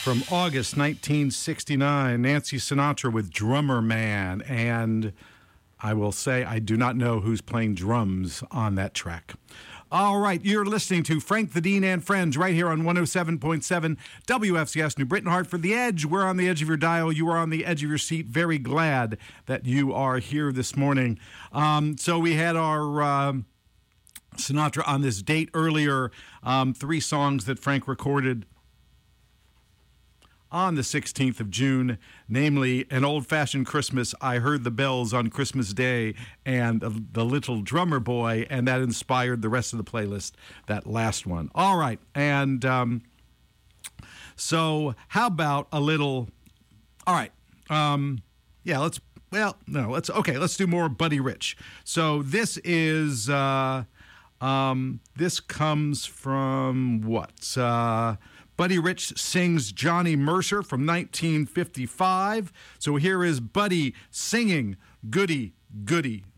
from August 1969, Nancy Sinatra with Drummer Man. And I will say I do not know who's playing drums on that track. All right, you're listening to Frank the Dean and Friends right here on 107.7 WFCS New Britain, Hartford. The Edge, we're on the edge of your dial. You are on the edge of your seat. Very glad that you are here this morning. So we had our Sinatra on this date earlier, 3 songs that Frank recorded on the 16th of June, namely An Old-Fashioned Christmas, I Heard the Bells on Christmas Day, and The Little Drummer Boy, and that inspired the rest of the playlist, that last one. All right, and so how about a little, all right, let's do more Buddy Rich. So this is, this comes from what? Buddy Rich sings Johnny Mercer from 1955. So here is Buddy singing Goody, Goody,